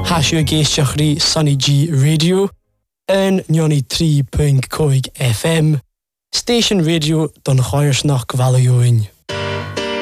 Hasio géisteachrí Sunny G Radio en 93.5 FM, Station Radio don Chairsnach Valioin.